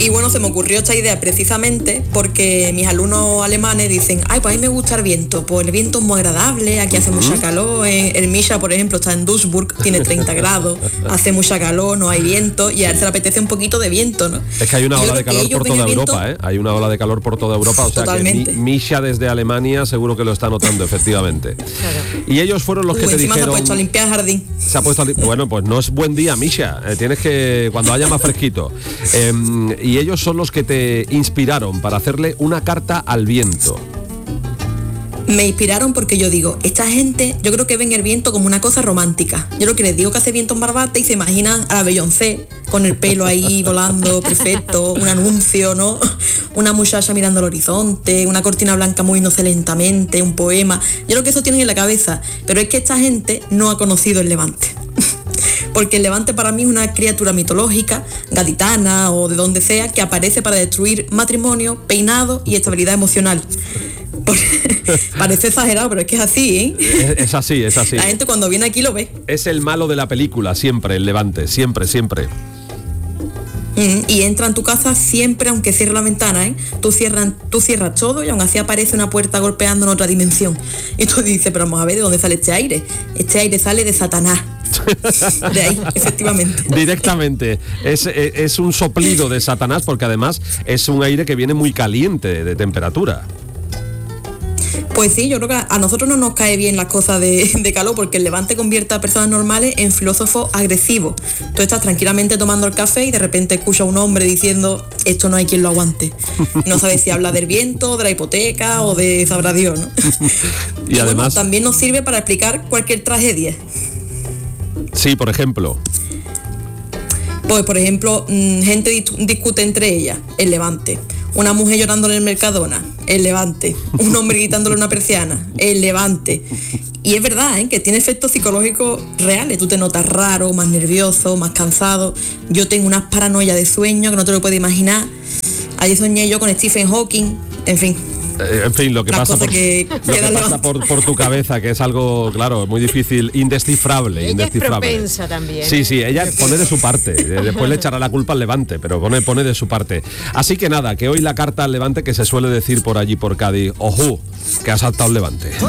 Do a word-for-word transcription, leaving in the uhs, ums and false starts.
Y bueno, se me ocurrió esta idea precisamente porque mis alumnos alemanes dicen, ay, pues a mí me gusta el viento, pues el viento es muy agradable, aquí hace mucha calor, en, el Misha, por ejemplo, está en Duisburg, tiene treinta grados, hace mucha calor, no hay viento, y a él se le apetece un poquito de viento, ¿no? Es que hay una ola de calor por toda Europa, ¿eh? Hay una ola de calor por toda Europa, o sea Totalmente. que Mi- Misha desde Alemania seguro que lo está notando, efectivamente. Claro. Y ellos fueron los Uh, que te encima dijeron... se ha puesto a limpiar el jardín. Se ha puesto a li- Bueno, pues no es buen día, Misha. Eh, tienes que... Cuando haya más fresquito. Eh, y ellos son los que te inspiraron para hacerle una carta al viento. Me inspiraron porque yo digo, esta gente, yo creo que ven el viento como una cosa romántica. Yo lo que les digo que hace viento en Barbate y se imaginan a la Beyoncé con el pelo ahí volando, perfecto, un anuncio, ¿no? Una muchacha mirando al horizonte, una cortina blanca moviéndose lentamente, un poema. Yo creo que eso tienen en la cabeza, pero es que esta gente no ha conocido el Levante. Porque el Levante para mí es una criatura mitológica, gaditana o de donde sea, que aparece para destruir matrimonio, peinado y estabilidad emocional. Parece exagerado, pero es que es así, ¿eh? Es, es así, es así. La gente cuando viene aquí lo ve. Es el malo de la película, siempre, el Levante, siempre, siempre. Mm, y entra en tu casa siempre, aunque cierre la ventana, ¿eh? Tú cierras, tú cierras todo y aún así aparece una puerta golpeando en otra dimensión. Y tú dices, pero vamos a ver, ¿de dónde sale este aire? Este aire sale de Satanás. De ahí, efectivamente. Directamente. Es, es, es un soplido de Satanás porque además es un aire que viene muy caliente de temperatura. Pues sí, yo creo que a nosotros no nos cae bien las cosas de, de calor porque el Levante convierte a personas normales en filósofos agresivos. Tú estás tranquilamente tomando el café y de repente escuchas a un hombre diciendo esto no hay quien lo aguante. No sabes si habla del viento, de la hipoteca o de sabrá Dios, ¿no? Y, y además bueno, también nos sirve para explicar cualquier tragedia. Sí, por ejemplo. Pues por ejemplo, mmm, gente dis- discute entre ellas, el Levante. Una mujer llorando en el Mercadona, el Levante. Un hombre gritándole una persiana, el Levante. Y es verdad, ¿eh? Que tiene efectos psicológicos reales. Tú te notas raro, más nervioso, más cansado. Yo tengo unas paranoias de sueño que no te lo puedes imaginar. Ayer soñé yo con Stephen Hawking, en fin. Eh, en fin, lo que Las pasa, por, que, lo que pasa por, por tu cabeza, que es algo, claro, muy difícil, indescifrable. Ella indescifrable. es propensa también. Sí, ¿eh? sí, ella pone de su parte. Después le echará la culpa al Levante, pero pone, pone de su parte. Así que nada, que hoy la carta al Levante que se suele decir por allí, por Cádiz, ojú, que ha saltado el Levante.